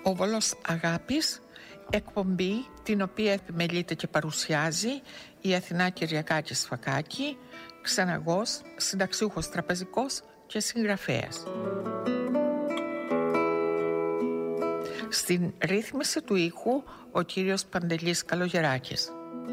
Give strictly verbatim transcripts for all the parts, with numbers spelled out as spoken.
Ο Βόλος Αγάπης, εκπομπή την οποία επιμελείται και παρουσιάζει η Αθηνά Κυριακάκη Σφακάκη, ξεναγός, συνταξιούχος τραπεζικός και συγγραφέας. Στην ρύθμιση του ήχου ο κύριος Παντελής Καλογεράκης.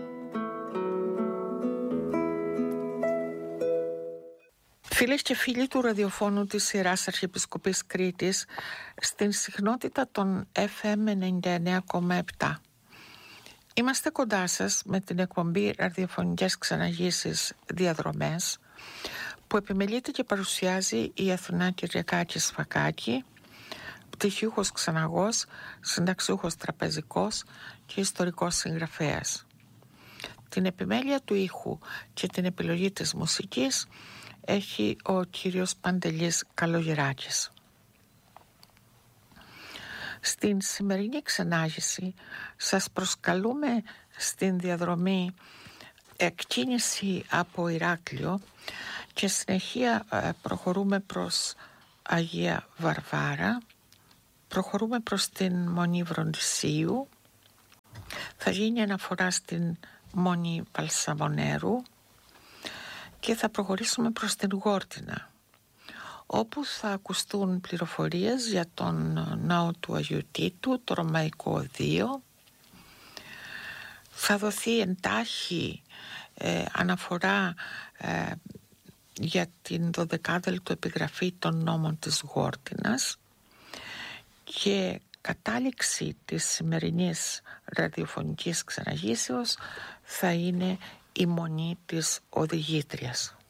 Φίλες και φίλοι του ραδιοφώνου της Ιεράς Αρχιεπισκοπής Κρήτης, στην συχνότητα των εφ εμ ενενήντα εννέα κόμμα επτά. Είμαστε κοντά σας με την εκπομπή ραδιοφωνικές ξεναγήσεις Διαδρομές, που επιμελείται και παρουσιάζει η Αθηνά Κυριακάκη Σφακάκη, πτυχιούχος ξεναγός, συνταξιούχος τραπεζικός και ιστορικός συγγραφέας. Την επιμέλεια του ήχου και την επιλογή της μουσικής έχει ο κύριος Παντελής Καλογεράκης. Στην σημερινή ξενάγηση σας προσκαλούμε στην διαδρομή εκκίνηση από Ηράκλειο και συνεχεία προχωρούμε προς Αγία Βαρβάρα, προχωρούμε προς την Μονή Βροντισίου, θα γίνει αναφορά στην Μονή Παλσαμονέρου και θα προχωρήσουμε προς την Γόρτινα, όπου θα ακουστούν πληροφορίες για τον ναό του Αγίου Τίτου, το Ρωμαϊκό Οδείο. Θα δοθεί εντάχει ε, αναφορά ε, για την δωδεκάδελτο επιγραφή των νόμων της Γόρτινας και κατάληξη της σημερινής ραδιοφωνικής ξεναγήσεως θα είναι η Μονή της Οδηγήτριας.